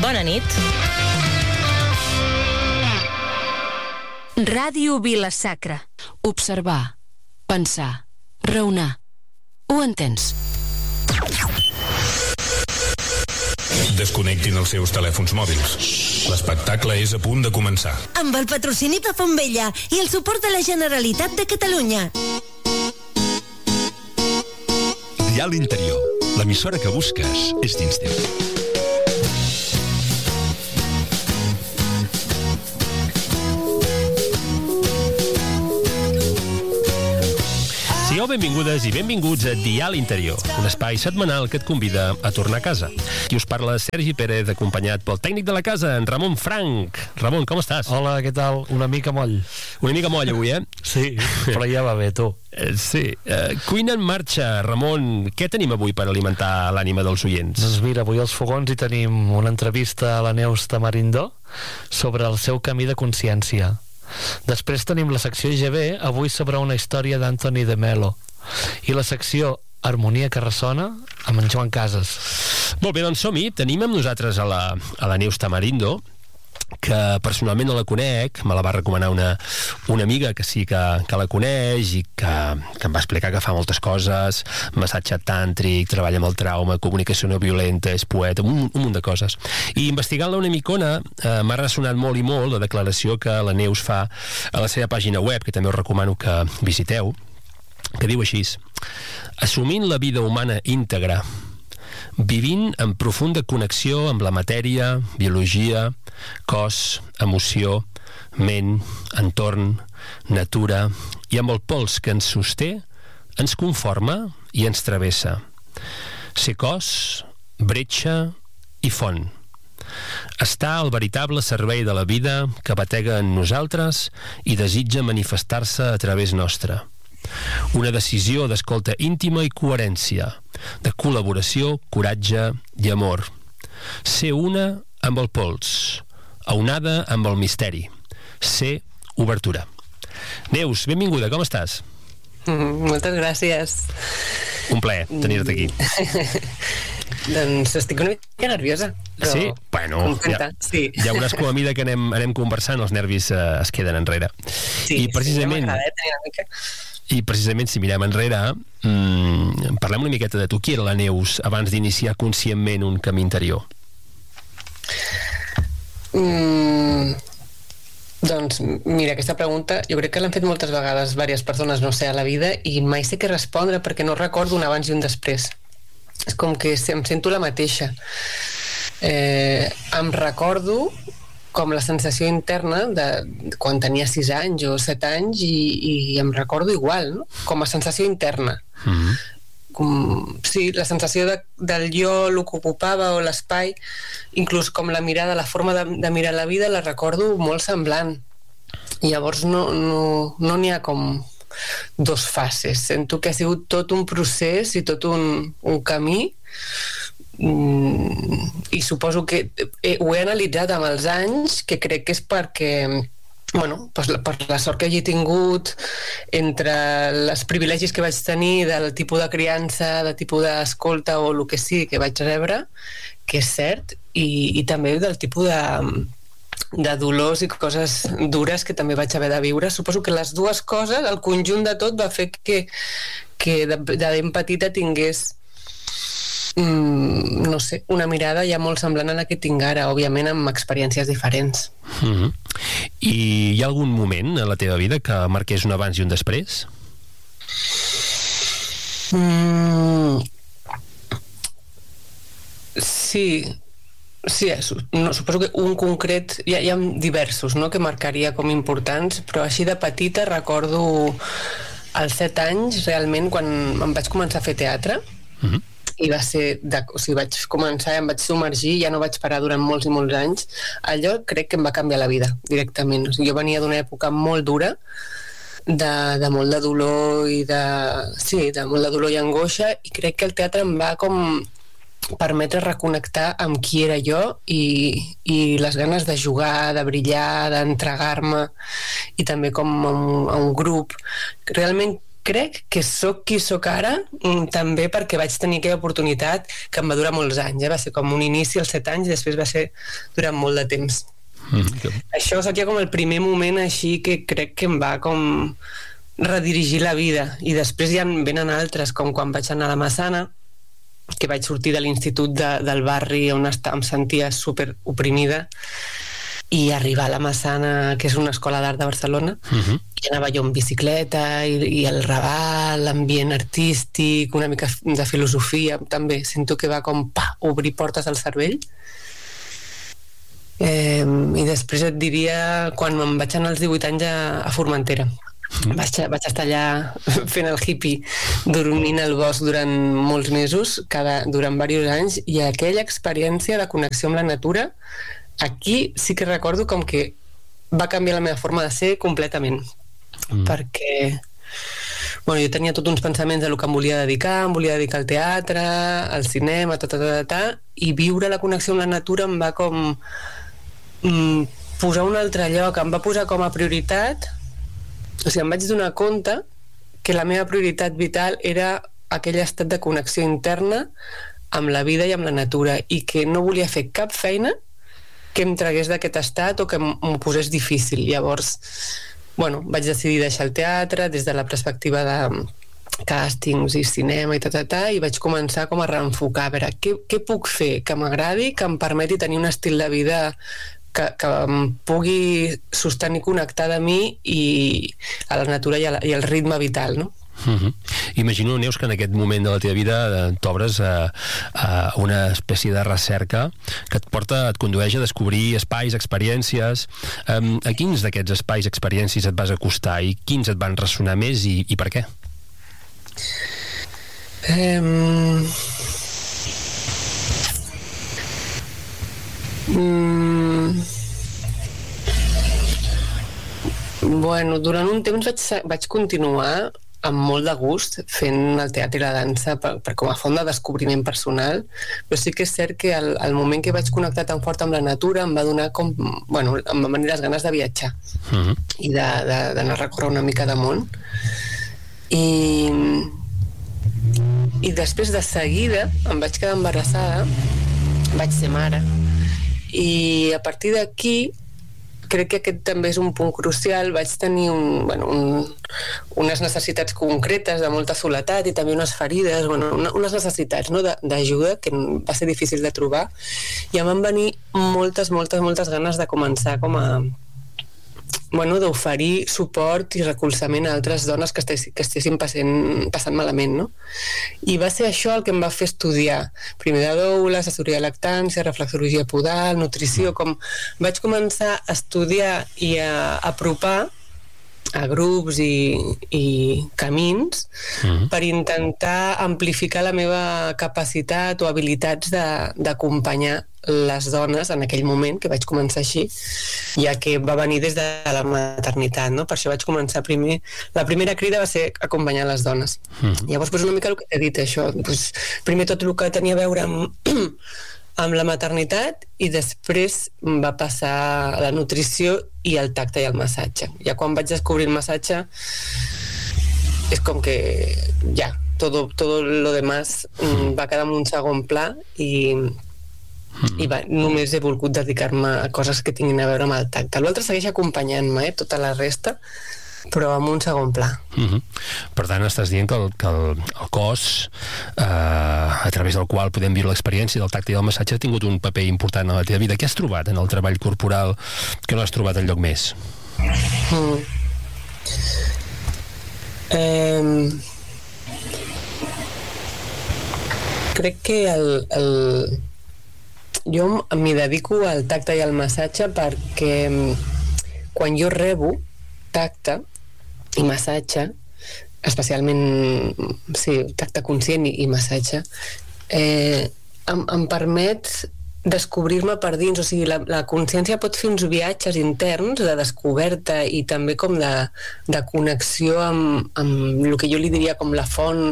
Bona nit. Ràdio Vila-sacra. Observar, pensar, raonar. Ho entens? Desconnectin els seus telèfons mòbils. L'espectacle és a punt de començar. Amb el patrocini de Fontvella i el suport de la Generalitat de Catalunya. Dial Interior, l'emissora que busques és dins teu. Sigueu benvingudes i benvinguts a Dial Interior, un espai setmanal que et convida a tornar a casa. Qui us parla, Sergi Pérez, acompanyat pel tècnic de la casa, en Ramon Frank. Ramon, com estàs? Hola, què tal? Una mica moll. Una mica moll avui, eh? Sí, però ja va bé, tu. Sí. Cuina en marxa. Ramon, què tenim avui per alimentar l'ànima dels oients? Doncs mira, avui als fogons hi tenim una entrevista a la Neus Tamarindó sobre el seu camí de consciència. Després tenim la secció IGB, avui sobre una història d'Anthony de Melo, i la secció Harmonia que ressona amb en Joan Casas. Molt bé, doncs som-hi. Tenim amb nosaltres a la Neus Tamarindo, que personalment no la conec, me la va recomanar una amiga que sí que la coneix i que em va explicar que fa moltes coses, massatge tàntric, treballa amb el trauma, comunicació no violenta, és poeta, un munt de coses. I investigant-la una micona m'ha ressonat molt i molt la declaració que la Neus fa a la seva pàgina web, que també us recomano que visiteu, que diu així: assumint la vida humana íntegra, vivint en profunda connexió amb la matèria, biologia, cos, emoció, ment, entorn, natura i amb el pols que ens sosté, ens conforma i ens travessa. Ser cos, bretxa i font. Està al veritable servei de la vida que batega en nosaltres i desitja manifestar-se a través nostre. Una decisió d'escolta íntima i coherència, de col·laboració, coratge i amor. Ser una amb el pols, aunada amb el misteri. Ser obertura. Neus, benvinguda, com estàs? Moltes gràcies. Un plaer tenir-te aquí. Doncs estic una mica nerviosa, però sí? Bueno, contenta. Sí. Ja veuràs com a mida que anem conversant, els nervis es queden enrere. Sí, I precisament, ja m'agrada tenir una mica. I precisament, si mirem enrere, parlem una miqueta de tu. Qui era la Neus abans d'iniciar conscientment un camí interior? Doncs, mira, aquesta pregunta jo crec que l'han fet moltes vegades diverses persones, no sé, a la vida, i mai sé què respondre perquè no recordo un abans i un després. És com que em sento la mateixa. Em recordo com la sensació interna de quan tenia 6 anys o 7 anys i em recordo igual, no? Com a sensació interna. Sí, la sensació del jo, el que ocupava o l'espai, inclús com la mirada, la forma de mirar la vida la recordo molt semblant. I llavors no n'hi ha com dos fases. Sento que ha sigut tot un procés i tot un camí, i suposo que ho he analitzat amb els anys, que crec que és perquè per la sort que hagi tingut, entre els privilegis que vaig tenir del tipus de criança, de tipus d'escolta o el que sigui que vaig rebre, que és cert, i també del tipus de dolors i coses dures que també vaig haver de viure. Suposo que les dues coses, el conjunt de tot, va fer que de ben petita tingués no sé, una mirada ja molt semblant a la que tinc ara, òbviament amb experiències diferents. I hi ha algun moment a la teva vida que marqués un abans i un després? Sí, suposo que un concret, hi ha diversos, no?, que marcaria com importants, però així de petita recordo als 7 anys, realment, quan em vaig començar a fer teatre, i va ser, vaig començar i em vaig submergir, ja no vaig parar durant molts i molts anys. Allò crec que em va canviar la vida directament. Jo venia d'una època molt dura, de molt de dolor i de molt de dolor i angoixa, i crec que el teatre em va com permetre reconnectar amb qui era jo i les ganes de jugar, de brillar, d'entregar-me, i també com a un grup. Realment crec que sóc qui sóc ara també perquè vaig tenir aquella oportunitat que em va durar molts anys, va ser com un inici als 7 anys i després va ser durant molt de temps. Això seria com el primer moment així que crec que em va com redirigir la vida, i després ja en venen altres, com quan vaig anar a la Massana, que vaig sortir de l'institut del barri on em sentia super oprimida, i arribar a la Massana, que és una escola d'art de Barcelona, i anava jo en bicicleta, i el Raval, l'ambient artístic, una mica de filosofia, també sento que va com obrir portes al cervell. I després et diria quan me'n vaig anar als 18 anys a Formentera. Vaig estar allà fent el hippie, dormint al bosc durant molts mesos, durant diversos anys, i aquella experiència de connexió amb la natura, aquí sí que recordo com que va canviar la meva forma de ser completament, perquè jo tenia tots uns pensaments de lo que em volia dedicar al teatre, al cinema, i viure la connexió amb la natura em va com posar un altre lloc, em va posar com a prioritat, o sigui, em vaig donar compte que la meva prioritat vital era aquell estat de connexió interna amb la vida i amb la natura, i que no volia fer cap feina que em tragués d'aquest estat o que m'ho posés difícil. Llavors, vaig decidir deixar el teatre des de la perspectiva de càstings i cinema i vaig començar com a reenfocar, a veure, què puc fer que m'agradi, que em permeti tenir un estil de vida que em pugui sostenir connectada a mi i a la natura i al ritme vital, no? Imagino, Neus, que en aquest moment de la teva vida t'obres a una espècie de recerca que et condueix a descobrir espais, experiències. A quins d'aquests espais, experiències et vas acostar i quins et van ressonar més i per què? Durant un temps vaig continuar amb molt de gust fent el teatre i la dansa com a font de descobriment personal, però sí que és cert que al moment que vaig connectar tan fort amb la natura em va donar em van venir les ganes de viatjar i d'anar a recórrer una mica de món, i després de seguida em vaig quedar embarassada, vaig ser mare, i a partir d'aquí crec que aquest també és un punt crucial. Vaig tenir unes necessitats concretes de molta soledat i també unes ferides, unes necessitats d'ajuda que va ser difícil de trobar, i em van venir moltes ganes de començar com a d'oferir suport i recolzament a altres dones que estessin passant malament, no? I va ser això el que em va fer estudiar primer de doula, assessoria de lactància, reflexologia podal, nutrició. Com vaig començar a estudiar i a apropar a grups i camins per intentar amplificar la meva capacitat o habilitats d'acompanyar les dones en aquell moment, que vaig començar així, ja que va venir des de la maternitat, no? Per això vaig començar primer. La primera crida va ser acompanyar les dones. Llavors, una mica el que t'he dit, això. Primer tot el que tenia a veure amb la maternitat, i després va passar a la nutrició i el tacte i el massatge. Ja quan vaig descobrir el massatge és com que ja, todo lo demás va quedar en un segon pla i només he volgut dedicar-me a coses que tinguin a veure amb el tacte. L'altre segueix acompanyant-me, tota la resta, però en un segon pla. Per tant, estàs dient que el cos, a través del qual podem viure l'experiència del tacte i del massatge, ha tingut un paper important en la teva vida. Què has trobat en el treball corporal que no has trobat enlloc més? Crec que jo m'hi dedico al tacte i al massatge perquè quan jo rebo tacte i massatge, especialment tacte conscient i massatge, em permet descobrir-me per dins. O sigui, la consciència pot fer uns viatges interns de descoberta i també com de connexió amb el que jo li diria com la font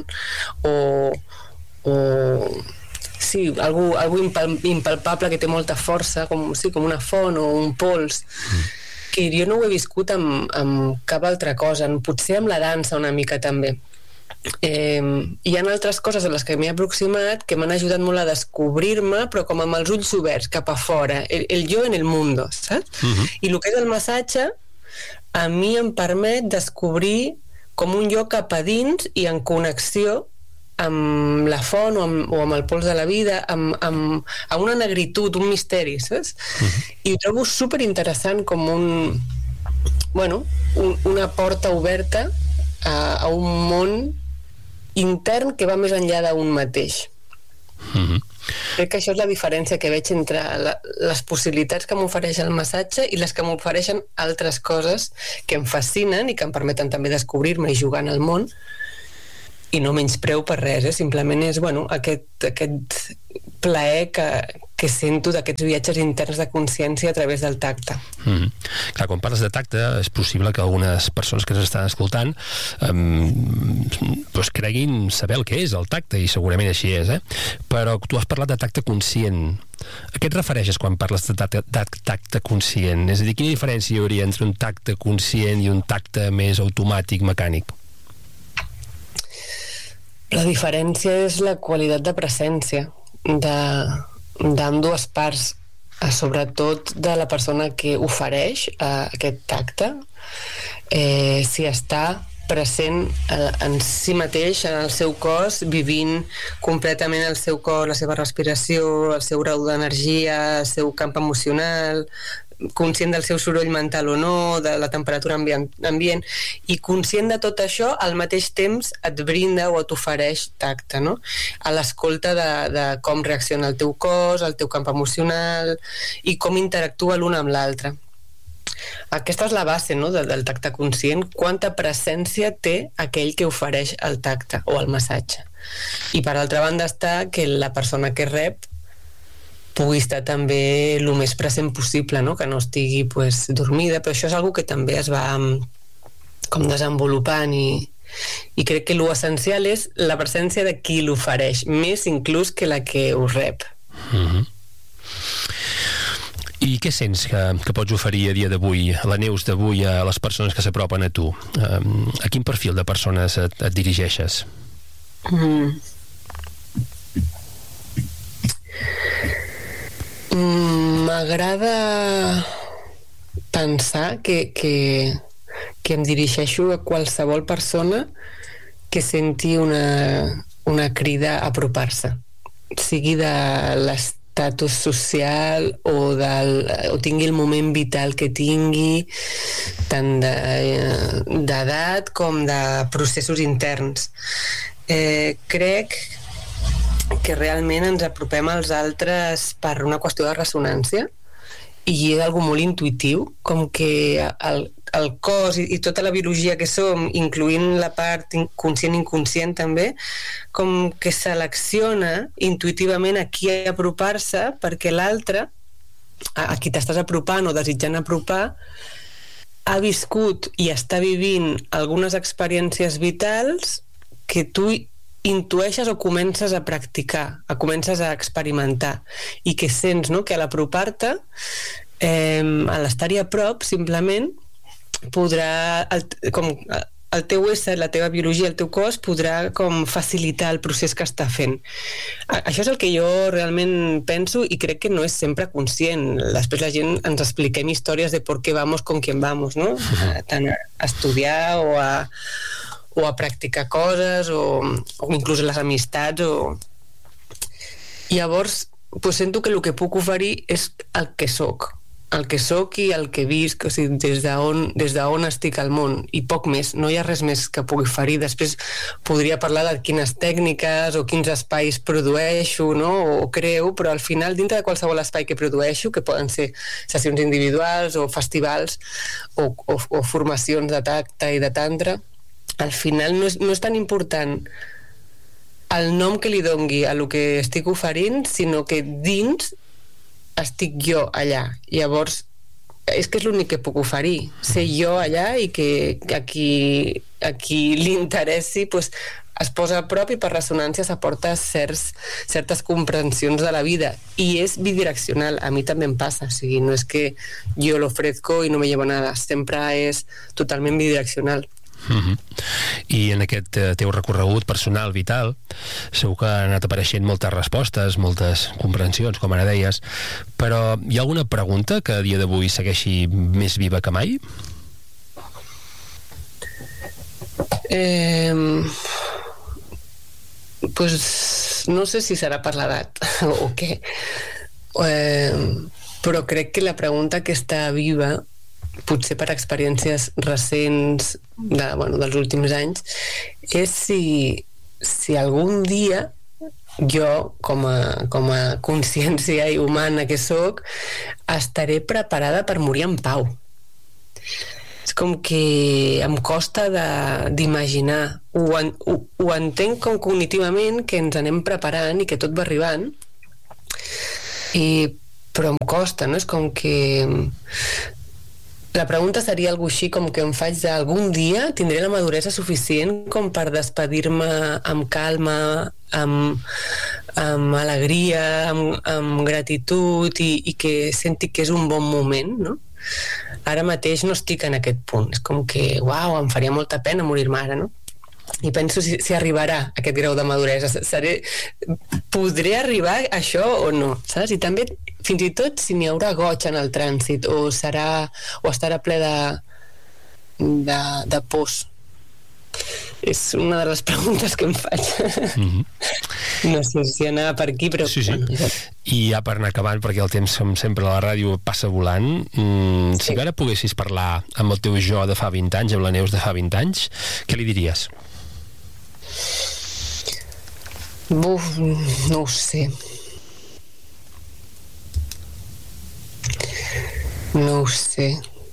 algú impalpable que té molta força, com una font o un pols. que jo no ho he viscut amb cap altra cosa, potser amb la dansa una mica també. Hi ha altres coses a les que m'he aproximat que m'han ajudat molt a descobrir-me, però com amb els ulls oberts cap a fora, el jo en el mundo, saps? I el que és el massatge a mi em permet descobrir com un jo cap a dins i en connexió amb la font o amb el pols de la vida, amb una negritud, un misteri, saps? I ho trobo superinteressant com una porta oberta a un món intern que va més enllà d'un mateix. Crec que això és la diferència que veig entre les possibilitats que m'ofereix el massatge i les que m'ofereixen altres coses que em fascinen i que em permeten també descobrir-me i jugar en el món, i no menyspreu per res, simplement és aquest plaer que sento d'aquests viatges interns de consciència a través del tacte. Clar, quan parles de tacte és possible que algunes persones que ens estan escoltant creguin saber el que és el tacte, i segurament així és, però tu has parlat de tacte conscient. A què et refereixes quan parles de tacte conscient? És a dir, quina diferència hi hauria entre un tacte conscient i un tacte més automàtic, mecànic? La diferència és la qualitat de presència d'ambdues parts, sobretot de la persona que ofereix aquest tacte, si està present en si mateix, en el seu cos, vivint completament el seu cos, la seva respiració, el seu grau d'energia, el seu camp emocional, conscient del seu soroll mental o no, de la temperatura ambient, i conscient de tot això, al mateix temps et brinda o t'ofereix tacte, no? A l'escolta de com reacciona el teu cos, el teu camp emocional i com interactua l'un amb l'altre. Aquesta és la base, no, del tacte conscient, quanta presència té aquell que ofereix el tacte o el massatge. I per altra banda està que la persona que rep pugui estar també el més present possible, no? Que no estigui dormida, però això és una cosa que també es va com desenvolupant i crec que l'essencial és la presència de qui l'ofereix, més inclús que la que ho rep. I què sents que pots oferir a dia d'avui, a la Neus d'avui, a les persones que s'apropen a tu? A quin perfil de persones et dirigeixes? M'agrada pensar que em dirigeixo a qualsevol persona que senti una crida a apropar-se, sigui de l'estatus social o tingui el moment vital que tingui, tant d'edat com de processos interns. Crec que realment ens apropem als altres per una qüestió de ressonància i és algo molt intuïtiu, com que el cos i tota la biologia que som, incloent la part conscient i inconscient també, com que selecciona intuïtivament a qui apropar-se perquè l'altre, a qui t'estàs apropant o desitjant apropar, ha viscut i està vivint algunes experiències vitals que tu intueixes o comences a practicar, comences a experimentar, i que sents, no?, que a l'apropar-te, a l'estar-hi a prop, simplement podrà, el teu ésser, la teva biologia, el teu cos podrà com facilitar el procés que està fent. Això és el que jo realment penso i crec que no és sempre conscient. Després la gent ens expliquem històries de por qué vamos con quien vamos, no? Tant a estudiar o a practicar coses o inclús les amistats Llavors sento que el que puc oferir és el que soc i el que visc, o sigui, des d'on estic al món, i poc més, no hi ha res més que pugui oferir. Després podria parlar de quines tècniques o quins espais produeixo, no?, o creo, però al final dintre de qualsevol espai que produeixo, que poden ser sessions individuals o festivals o formacions de tacte i de tantra, al final no és tan important el nom que li dongui a lo que estic oferint, sinó que dins estic jo allà. Llavors, és que és l'únic que puc oferir, ser jo allà, i que a qui li interessi es posa a prop i per ressonància s'aporta certes comprensions de la vida, i és bidireccional. A mi també em passa, o sigui, no és que jo lo ofrezco i no me llevo nada, sempre és totalment bidireccional. I en aquest teu recorregut personal, vital, segur que han anat apareixent moltes respostes, moltes comprensions, com ara deies, però hi ha alguna pregunta que a dia d'avui segueixi més viva que mai? Pues no sé si serà per l'edat o què, però crec que la pregunta que està viva, potser per experiències recents dels últims anys, és si algun dia jo, com a consciència humana que sóc, estaré preparada per morir en pau. És com que em costa d'imaginar. Ho entenc com cognitivament, que ens anem preparant i que tot va arribant, però em costa, no? És com que la pregunta seria alguna així com que em faig d'algun dia tindré la maduresa suficient com per despedir-me amb calma, amb alegria, amb gratitud i que senti que és un bon moment, no? Ara mateix no estic en aquest punt. És com que, uau, em faria molta pena morir-me ara, no? I penso si arribarà aquest grau de maduresa. Podré arribar a això o no, saps? I també, fins i tot, si n'hi haurà goig en el trànsit o estarà ple de pors. És una de les preguntes que em faig. No sé si anava per aquí, però... Sí. I ja per anar acabant, perquè el temps, com sempre, a la ràdio passa volant, si ara poguessis parlar amb el teu jo de fa 20 anys, amb la Neus de fa 20 anys, què li diries? Buf, no ho sé. No ho sé.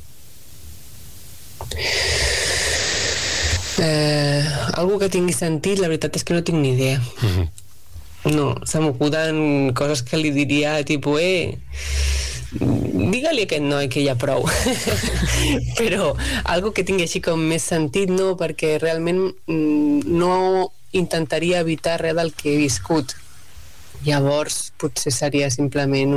Algo que tingui sentit, la veritat és que no tinc ni idea. No, se m'acuden coses que li diria, tipus, digue-li a aquest noi que ja prou. Però algo que tingui així com més sentit, no, perquè realment no intentaria evitar res del que he viscut. Llavors potser seria simplement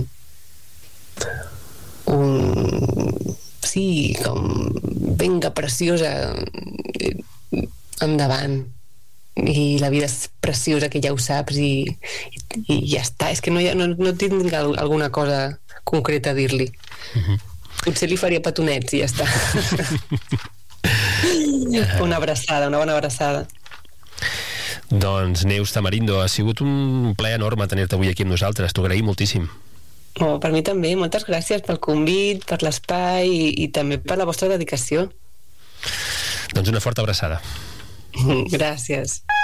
sí, com venga, preciosa, endavant, i la vida és preciosa, que ja ho saps, i ja està. És que no tinc alguna cosa concreta a dir-li. Potser li faria petonets i ja està. Una abraçada, una bona abraçada. Doncs Neus Tamarindo, ha sigut un plaer enorme tenir-te avui aquí amb nosaltres, t'ho agraïm moltíssim. Per mi també, moltes gràcies pel convit, per l'espai i també per la vostra dedicació. Doncs una forta abraçada. Gràcies.